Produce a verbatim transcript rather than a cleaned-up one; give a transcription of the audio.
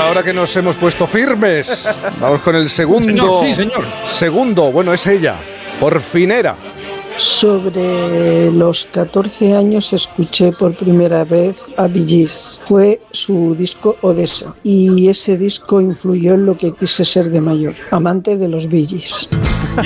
ahora que nos hemos puesto firmes, vamos con el segundo. Señor, sí, señor. Segundo, bueno, es ella, por fin era. Sobre los catorce años escuché por primera vez a Bee Gees. Fue su disco Odessa y ese disco influyó en lo que quise ser de mayor, amante de los Bee Gees.